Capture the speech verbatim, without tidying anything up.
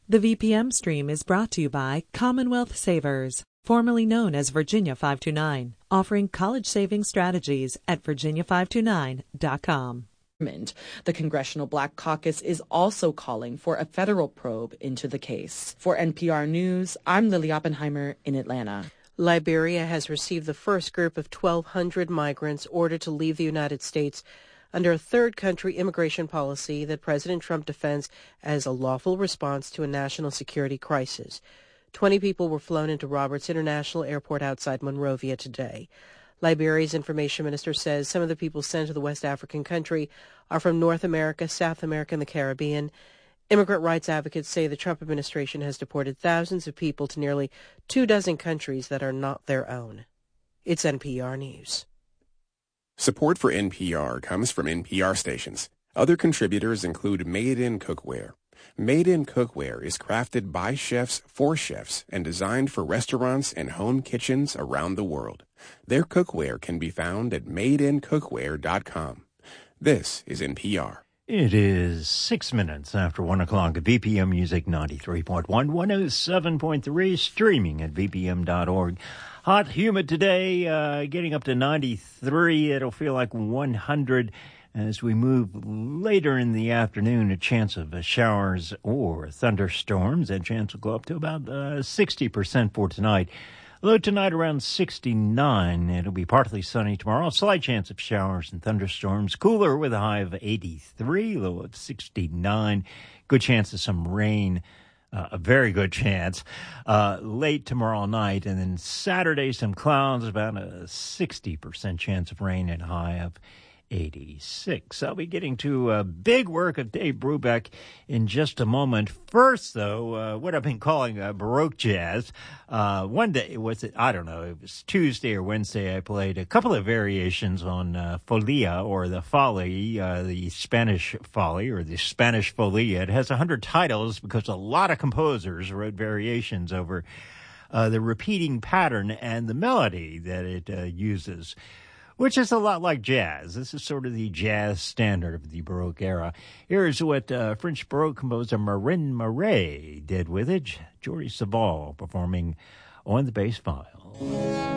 The V P M stream is brought to you by Commonwealth Savers, formerly known as Virginia five two nine, offering college saving strategies at virginia five two nine dot com. The Congressional Black Caucus is also calling for a federal probe into the case. For N P R News, I'm Lily Oppenheimer in Atlanta. Liberia has received the first group of twelve hundred migrants ordered to leave the United States under a third country immigration policy that President Trump defends as a lawful response to a national security crisis. Twenty people were flown into Roberts International Airport outside Monrovia today. Liberia's information minister says some of the people sent to the West African country are from North America, South America, and the Caribbean. Immigrant rights advocates say the Trump administration has deported thousands of people to nearly two dozen countries that are not their own. It's N P R News. Support for N P R comes from N P R stations. Other contributors include Made In Cookware. Made In Cookware is crafted by chefs for chefs and designed for restaurants and home kitchens around the world. Their cookware can be found at made in cookware dot com. This is N P R. It is six minutes after one o'clock at V P M Music ninety-three point one, one oh seven point three, streaming at v p m dot org. Hot, humid today, uh, getting up to ninety-three. It'll feel like one hundred as we move later in the afternoon. A chance of uh, showers or thunderstorms. That chance will go up to about uh, sixty percent for tonight. Low tonight around sixty-nine. It'll be partly sunny tomorrow. Slight chance of showers and thunderstorms. Cooler with a high of eighty-three, low of sixty-nine. Good chance of some rain. Uh, a very good chance uh, late tomorrow night. And then Saturday, some clouds, about a sixty percent chance of rain and high of eighty-six. I'll be getting to a big work of Dave Brubeck in just a moment. First, though, uh, what I've been calling uh, Baroque jazz. Uh, one day, was it, I don't know, it was Tuesday or Wednesday, I played a couple of variations on uh, Folia, or the Folly, uh, the Spanish Folly, or the Spanish Folia. It has one hundred titles because a lot of composers wrote variations over uh, the repeating pattern and the melody that it uh, uses, which is a lot like jazz. This is sort of the jazz standard of the Baroque era. Here's what uh, French Baroque composer Marin Marais did with it. Jory Saval performing on the bass viol.